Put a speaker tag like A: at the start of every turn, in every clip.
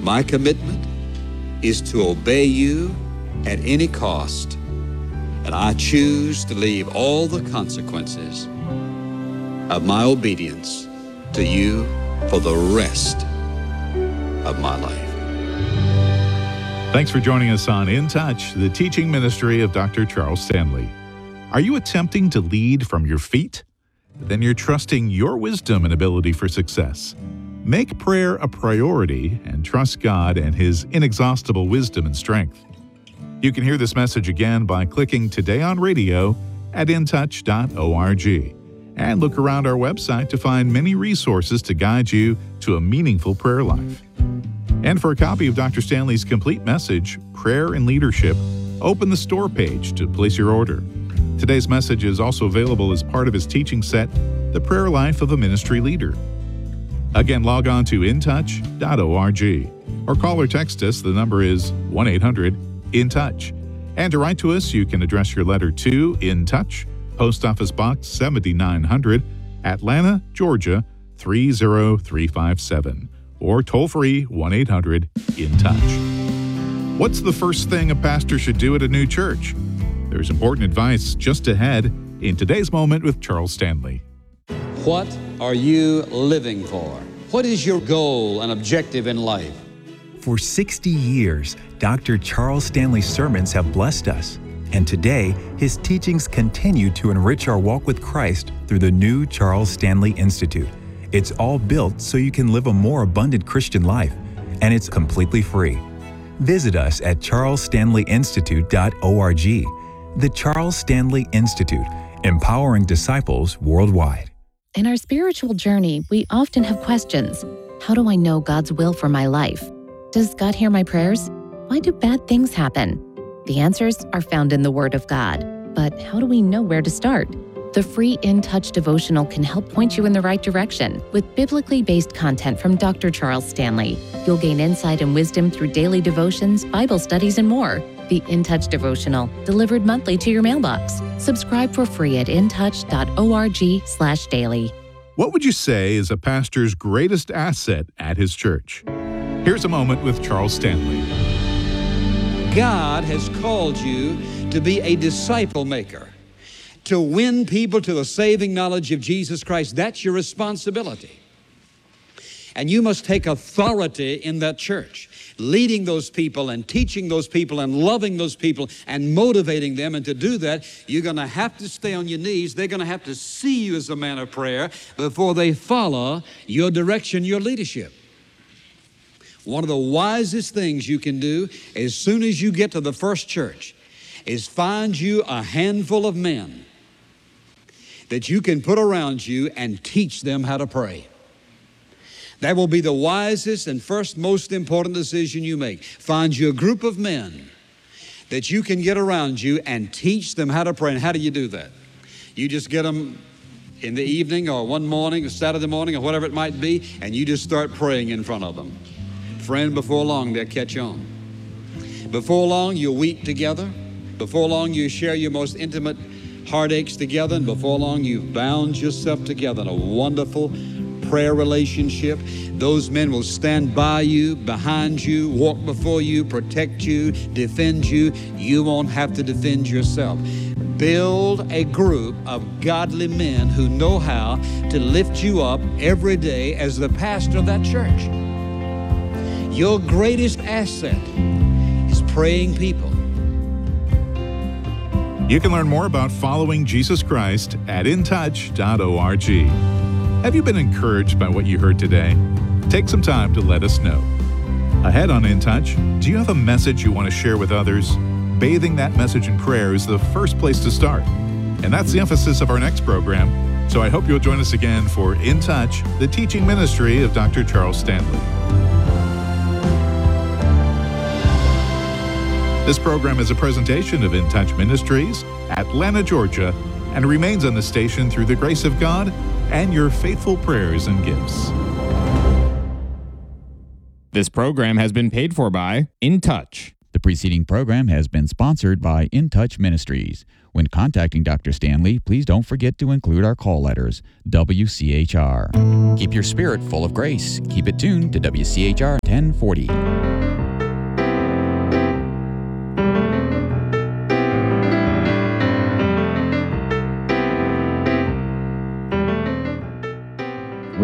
A: My commitment is to obey you at any cost, and I choose to leave all the consequences of my obedience to you for the rest of my life.
B: Thanks for joining us on In Touch, the teaching ministry of Dr. Charles Stanley. Are you attempting to lead from your feet? Then you're trusting your wisdom and ability for success. Make prayer a priority and trust God and His inexhaustible wisdom and strength. You can hear this message again by clicking Today on Radio at intouch.org and look around our website to find many resources to guide you to a meaningful prayer life. And for a copy of Dr. Stanley's complete message, Prayer and Leadership, open the store page to place your order. Today's message is also available as part of his teaching set, The Prayer Life of a Ministry Leader. Again, log on to intouch.org or call or text us. The number is 1-800-IN-TOUCH. And to write to us, you can address your letter to In Touch, Post Office Box 7900, Atlanta, Georgia 30357, or toll free 1-800-IN-TOUCH. What's the first thing a pastor should do at a new church? There's important advice just ahead in today's Moment with Charles Stanley.
A: What are you living for? What is your goal and objective in life?
C: For 60 years, Dr. Charles Stanley's sermons have blessed us. And today, his teachings continue to enrich our walk with Christ through the new Charles Stanley Institute. It's all built so you can live a more abundant Christian life, and it's completely free. Visit us at charlesstanleyinstitute.org. The Charles Stanley Institute, empowering disciples worldwide.
D: In our spiritual journey, we often have questions. How do I know God's will for my life? Does God hear my prayers? Why do bad things happen? The answers are found in the Word of God. But how do we know where to start? The free In Touch devotional can help point you in the right direction with biblically based content from Dr. Charles Stanley. You'll gain insight and wisdom through daily devotions, Bible studies, and more. The In Touch devotional, delivered monthly to your mailbox. Subscribe for free at intouch.org/daily.
B: What would you say is a pastor's greatest asset at his church? Here's a moment with Charles Stanley.
A: God has called you to be a disciple maker, to win people to the saving knowledge of Jesus Christ. That's your responsibility. And you must take authority in that church, leading those people and teaching those people and loving those people and motivating them. And to do that, you're going to have to stay on your knees. They're going to have to see you as a man of prayer before they follow your direction, your leadership. One of the wisest things you can do as soon as you get to the first church is find you a handful of men that you can put around you and teach them how to pray. That will be the wisest and first most important decision you make. Find you a group of men that you can get around you and teach them how to pray. And how do you do that? You just get them in the evening or one morning or Saturday morning or whatever it might be, and you just start praying in front of them. Friend, before long, they'll catch on. Before long, you'll weep together. Before long, you share your most intimate heartaches together. And before long, you've bound yourself together in a wonderful prayer relationship. Those men will stand by you, behind you, walk before you, protect you, defend you. You won't have to defend yourself. Build a group of godly men who know how to lift you up every day as the pastor of that church. Your greatest asset is praying people.
B: You can learn more about following Jesus Christ at intouch.org. Have you been encouraged by what you heard today? Take some time to let us know. Ahead on In Touch, do you have a message you want to share with others? Bathing that message in prayer is the first place to start. And that's the emphasis of our next program. So I hope you'll join us again for In Touch, the teaching ministry of Dr. Charles Stanley. This program is a presentation of In Touch Ministries, Atlanta, Georgia, and remains on the station through the grace of God and your faithful prayers and gifts.
E: This program has been paid for by In Touch.
F: The preceding program has been sponsored by In Touch Ministries. When contacting Dr. Stanley, please don't forget to include our call letters, WCHR. Keep your spirit full of grace. Keep it tuned to WCHR 1040.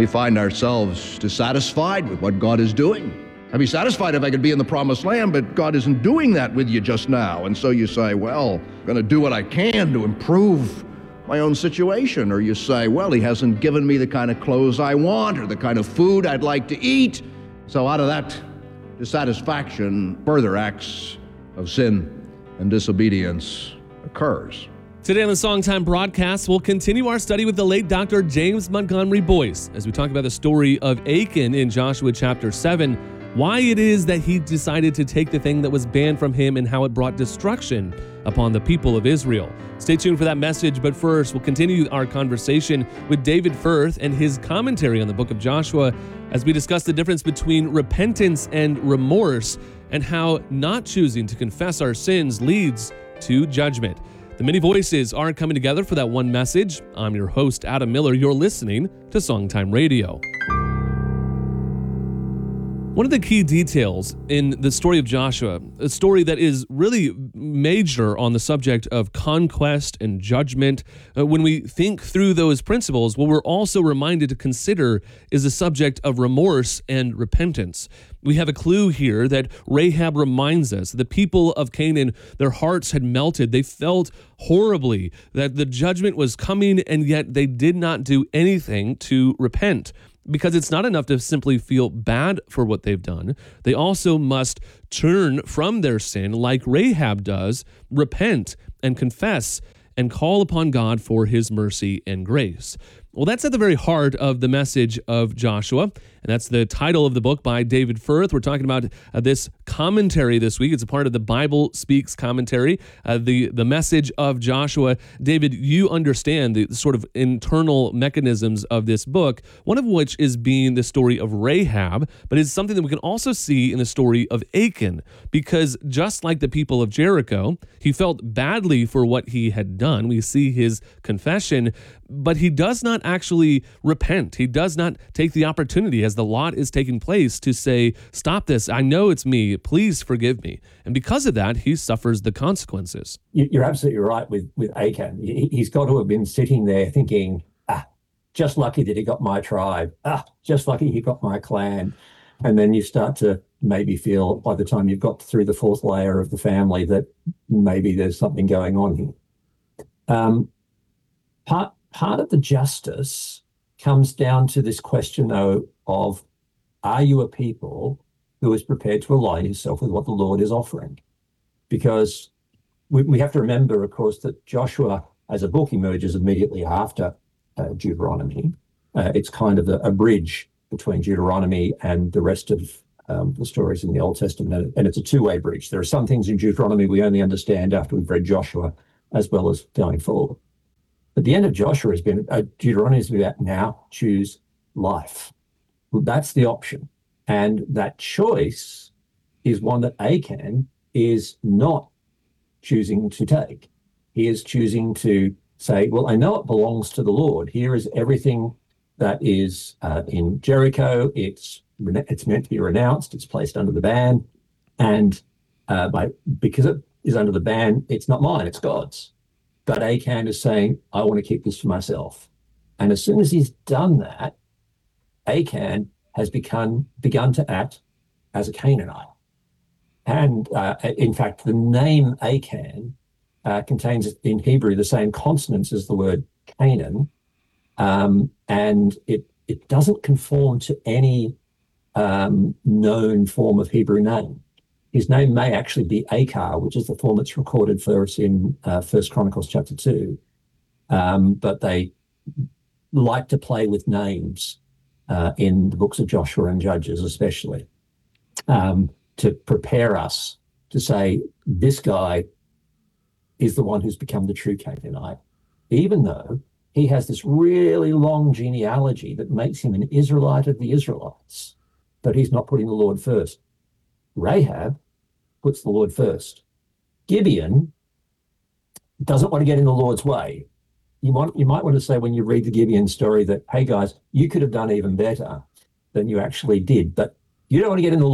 G: we find ourselves dissatisfied with what God is doing. I'd be satisfied if I could be in the promised land, but God isn't doing that with you just now. And so you say, well, I'm going to do what I can to improve my own situation. Or you say, well, he hasn't given me the kind of clothes I want or the kind of food I'd like to eat. So out of that dissatisfaction, further acts of sin and disobedience occurs.
H: Today on the Songtime broadcast, we'll continue our study with the late Dr. James Montgomery Boyce as we talk about the story of Achan in Joshua chapter 7, why it is that he decided to take the thing that was banned from him and how it brought destruction upon the people of Israel. Stay tuned for that message, but first, we'll continue our conversation with David Firth and his commentary on the book of Joshua as we discuss the difference between repentance and remorse and how not choosing to confess our sins leads to judgment. The many voices are coming together for that one message. I'm your host, Adam Miller. You're listening to Songtime Radio. One of the key details in the story of Joshua, a story that is really major on the subject of conquest and judgment, when we think through those principles, what we're also reminded to consider is the subject of remorse and repentance. We have a clue here that Rahab reminds us the people of Canaan, their hearts had melted. They felt horribly that the judgment was coming, and yet they did not do anything to repent. Because it's not enough to simply feel bad for what they've done. They also must turn from their sin like Rahab does, repent and confess and call upon God for his mercy and grace. Well, that's at the very heart of the message of Joshua, and that's the title of the book by David Firth. We're talking about this commentary this week. It's a part of the Bible Speaks commentary, the message of Joshua. David, you understand the sort of internal mechanisms of this book, one of which is being the story of Rahab, but it's something that we can also see in the story of Achan, because just like the people of Jericho, he felt badly for what he had done. We see his confession, but he does not actually repent. He does not take the opportunity as the lot is taking place to say, stop this. I know it's me. Please forgive me. And because of that, he suffers the consequences.
I: You're absolutely right with Achan. He's got to have been sitting there thinking, just lucky that he got my tribe. Just lucky he got my clan. And then you start to maybe feel by the time you've got through the fourth layer of the family that maybe there's something going on here. Part of the justice comes down to this question, though, of are you a people who is prepared to align yourself with what the Lord is offering? Because we have to remember, of course, that Joshua as a book emerges immediately after Deuteronomy. It's kind of a bridge between Deuteronomy and the rest of the stories in the Old Testament, and it's a two-way bridge. There are some things in Deuteronomy we only understand after we've read Joshua, as well as going forward. But the end of Joshua has been, Deuteronomy is about now choose life. Well, that's the option. And that choice is one that Achan is not choosing to take. He is choosing to say, well, I know it belongs to the Lord. Here is everything that is in Jericho. It's meant to be renounced. It's placed under the ban. And because it is under the ban, it's not mine, it's God's. But Achan is saying, I want to keep this for myself. And as soon as he's done that, Achan has begun to act as a Canaanite. And in fact, the name Achan contains in Hebrew the same consonants as the word Canaan. And it doesn't conform to any known form of Hebrew name. His name may actually be Achar, which is the form that's recorded for us in 1 Chronicles chapter 2. But they like to play with names in the books of Joshua and Judges especially, to prepare us to say, this guy is the one who's become the true Canaanite, even though he has this really long genealogy that makes him an Israelite of the Israelites, but he's not putting the Lord first. Rahab puts the Lord first. Gibeon doesn't want to get in the Lord's way. You might want to say when you read the Gibeon story that, hey guys, you could have done even better than you actually did, but you don't want to get in the